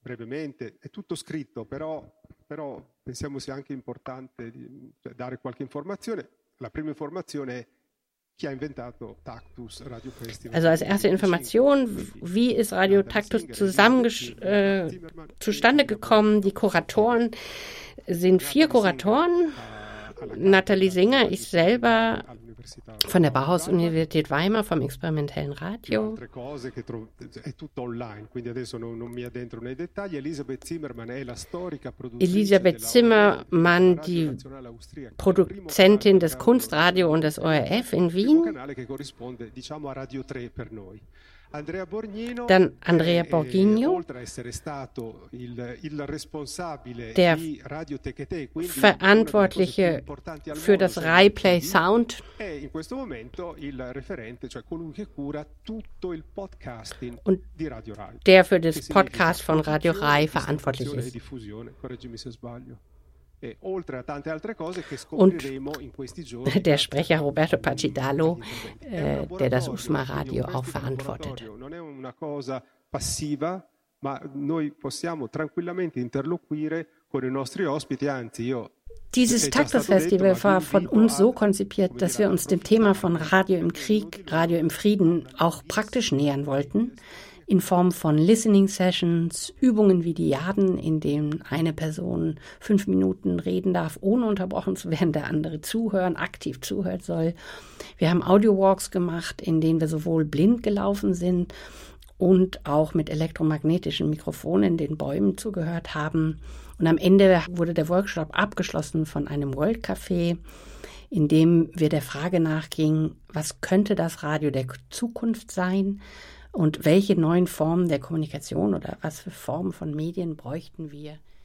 brevemente, è tutto scritto, però pensiamo sia anche importante dare qualche informazione. La prima informazione è chi ha inventato Taktus Radio Festival. Also als erste Information, wie ist Radio Taktus zustande gekommen? Die Kuratoren sind 4 Kuratoren, Nathalie Singer, ich selber von der Bauhaus-Universität Weimar, vom experimentellen Radio. Elisabeth Zimmermann, die Produzentin des Kunstradio und des ORF in Wien. Dann Andrea Borghino, der Verantwortliche für das Rai Play Sound. Und der für das Podcast von Radio Rai verantwortlich ist. Und der Sprecher Roberto Pacidalo, der das USMA Radio auch verantwortet. Dieses Taktus-Festival war von uns so konzipiert, dass wir uns dem Thema von Radio im Krieg, Radio im Frieden auch praktisch nähern wollten, in Form von Listening-Sessions, Übungen wie Diaden, in denen eine Person 5 Minuten reden darf, ohne unterbrochen zu werden, der andere aktiv zuhören soll. Wir haben Audio-Walks gemacht, in denen wir sowohl blind gelaufen sind und auch mit elektromagnetischen Mikrofonen in den Bäumen zugehört haben. Und am Ende wurde der Workshop abgeschlossen von einem World Café, in dem wir der Frage nachgingen, was könnte das Radio der Zukunft sein? Und welche neuen Formen der Kommunikation oder was für Formen von Medien bräuchten wir